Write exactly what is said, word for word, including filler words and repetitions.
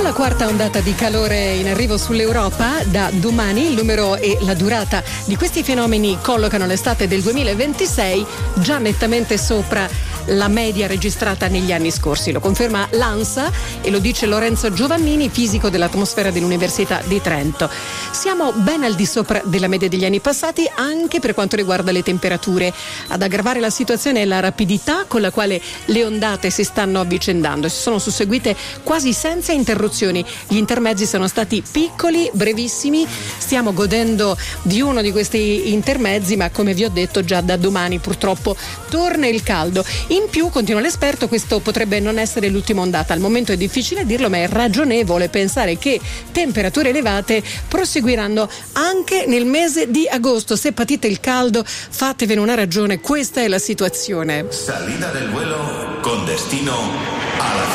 La quarta ondata di calore in arrivo sull'Europa. Da domani il numero e la durata di questi fenomeni collocano l'estate del duemilaventisei già nettamente sopra la media registrata negli anni scorsi. Lo conferma l'ANSA e lo dice Lorenzo Giovannini, fisico dell'atmosfera dell'Università di Trento. Siamo ben al di sopra della media degli anni passati anche per quanto riguarda le temperature. Ad aggravare la situazione è la rapidità con la quale le ondate si stanno avvicendando. Si sono susseguite quasi senza interruzioni. Gli intermezzi sono stati piccoli, brevissimi. Stiamo godendo di uno di questi intermezzi, ma come vi ho detto già da domani purtroppo torna il caldo. In più, continua l'esperto, questo potrebbe non essere l'ultima ondata. Al momento è difficile dirlo, ma è ragionevole pensare che temperature elevate proseguiranno anche nel mese di agosto. Se patite il caldo, fatevene una ragione, questa è la situazione. Salida del vuelo con destino a la